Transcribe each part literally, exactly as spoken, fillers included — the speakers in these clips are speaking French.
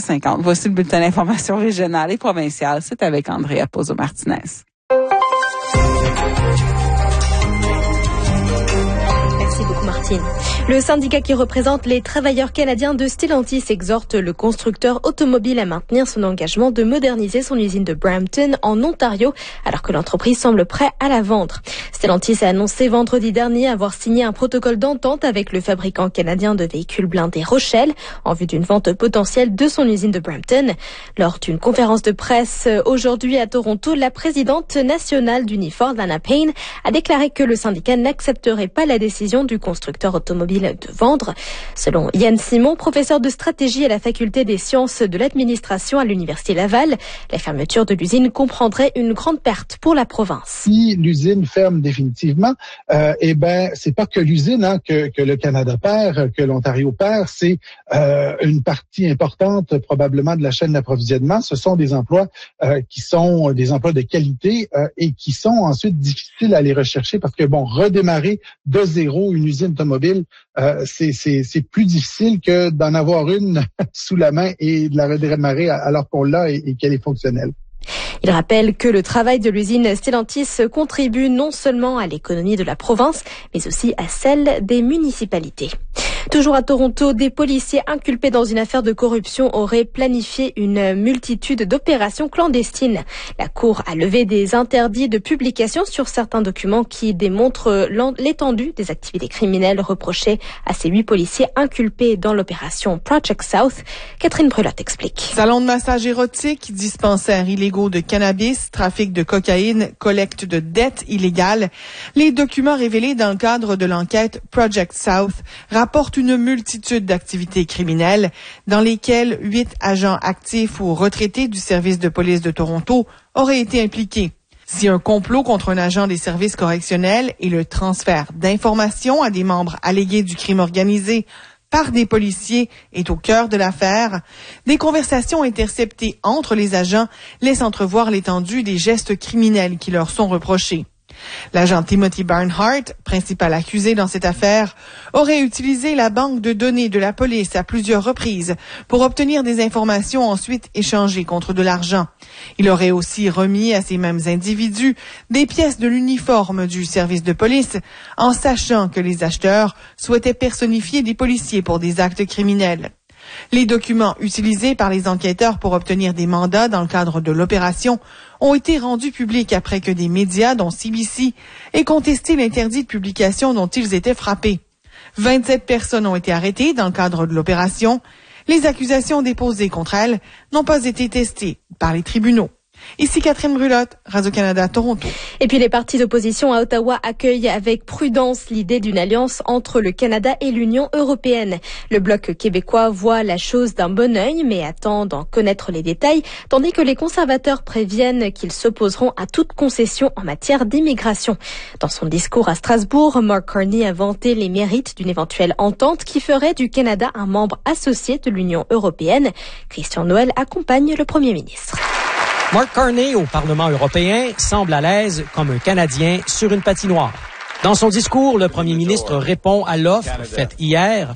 cinquante. Voici le bulletin d'information régionale et provinciale. C'est avec Andrea Pozzo-Martinez. Merci beaucoup, Martine. Le syndicat qui représente les travailleurs canadiens de Stellantis exhorte le constructeur automobile à maintenir son engagement de moderniser son usine de Brampton en Ontario, alors que l'entreprise semble prête à la vendre. Stellantis a annoncé vendredi dernier avoir signé un protocole d'entente avec le fabricant canadien de véhicules blindés Rochelle en vue d'une vente potentielle de son usine de Brampton. Lors d'une conférence de presse aujourd'hui à Toronto, la présidente nationale d'Unifor, Lana Payne, a déclaré que le syndicat n'accepterait pas la décision du constructeur automobile de vendre. Selon Yann Simon, professeur de stratégie à la faculté des sciences de l'administration à l'Université Laval, la fermeture de l'usine comprendrait une grande perte pour la province. Si l'usine ferme définitivement, euh, eh ben c'est pas que l'usine hein, que, que le Canada perd, que l'Ontario perd, c'est euh, une partie importante probablement de la chaîne d'approvisionnement. Ce sont des emplois euh, qui sont des emplois de qualité euh, et qui sont ensuite difficiles à aller rechercher parce que bon, redémarrer de zéro une usine automobile, Euh, c'est, c'est, c'est plus difficile que d'en avoir une sous la main et de la redémarrer alors qu'on l'a et, et qu'elle est fonctionnelle. Il rappelle que le travail de l'usine Stellantis contribue non seulement à l'économie de la province, mais aussi à celle des municipalités. Toujours à Toronto, des policiers inculpés dans une affaire de corruption auraient planifié une multitude d'opérations clandestines. La Cour a levé des interdits de publication sur certains documents qui démontrent l'étendue des activités criminelles reprochées à ces huit policiers inculpés dans l'opération Project South. Catherine Brelotte explique. Salon de massage érotique, dispensaires illégaux de cannabis, trafic de cocaïne, collecte de dettes illégales. Les documents révélés dans le cadre de l'enquête Project South rapportent une multitude d'activités criminelles dans lesquelles huit agents actifs ou retraités du service de police de Toronto auraient été impliqués. Si un complot contre un agent des services correctionnels et le transfert d'informations à des membres allégués du crime organisé par des policiers est au cœur de l'affaire, des conversations interceptées entre les agents laissent entrevoir l'étendue des gestes criminels qui leur sont reprochés. L'agent Timothy Barnhart, principal accusé dans cette affaire, aurait utilisé la banque de données de la police à plusieurs reprises pour obtenir des informations ensuite échangées contre de l'argent. Il aurait aussi remis à ces mêmes individus des pièces de l'uniforme du service de police en sachant que les acheteurs souhaitaient personnifier des policiers pour des actes criminels. Les documents utilisés par les enquêteurs pour obtenir des mandats dans le cadre de l'opération ont été rendus publics après que des médias, dont C B C, aient contesté l'interdit de publication dont ils étaient frappés. vingt-sept personnes ont été arrêtées dans le cadre de l'opération. Les accusations déposées contre elles n'ont pas été testées par les tribunaux. Ici Catherine Brelotte, Radio-Canada, Toronto. Et puis les partis d'opposition à Ottawa accueillent avec prudence l'idée d'une alliance entre le Canada et l'Union européenne. Le Bloc québécois voit la chose d'un bon œil, mais attend d'en connaître les détails, tandis que les conservateurs préviennent qu'ils s'opposeront à toute concession en matière d'immigration. Dans son discours à Strasbourg, Mark Carney a vanté les mérites d'une éventuelle entente qui ferait du Canada un membre associé de l'Union européenne. Christian Noël accompagne le Premier ministre. Mark Carney, au Parlement européen, semble à l'aise comme un Canadien sur une patinoire. Dans son discours, le premier ministre répond à l'offre faite hier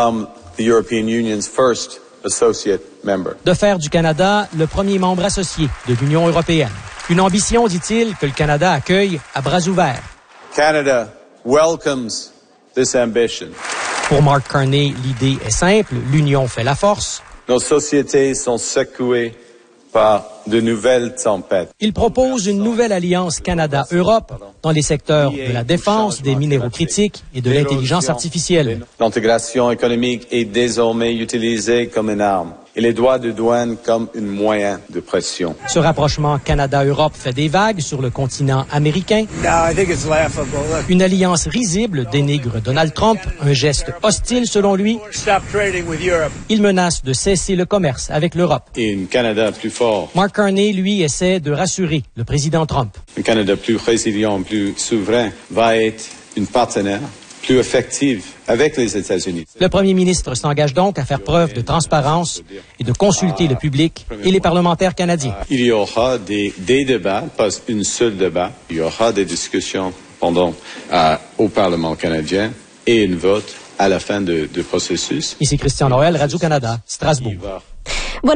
de faire du Canada le premier membre associé de l'Union européenne. Une ambition, dit-il, que le Canada accueille à bras ouverts. Canada welcomes this ambition. Pour Mark Carney, l'idée est simple, l'union fait la force. Nos sociétés sont secouées par de nouvelles tempêtes. Il propose une nouvelle alliance Canada-Europe dans les secteurs de la défense, des minéraux critiques et de l'intelligence artificielle. L'intégration économique est désormais utilisée comme une arme et les droits de douane comme un moyen de pression. Ce rapprochement Canada-Europe fait des vagues sur le continent américain. Une alliance risible dénigre Donald Trump, un geste hostile selon lui. Il menace de cesser le commerce avec l'Europe. Et un Canada plus fort. Mark Carney, lui, essaie de rassurer le président Trump. Un Canada plus résilient, plus souverain, va être une partenaire plus effective avec les États-Unis. Le premier ministre s'engage donc à faire preuve de transparence et de consulter le public et les parlementaires canadiens. Il y aura des, des débats, pas une seule débat. Il y aura des discussions pendant euh, au Parlement canadien et un vote à la fin du processus. Ici Christian Noël, Radio-Canada, Strasbourg.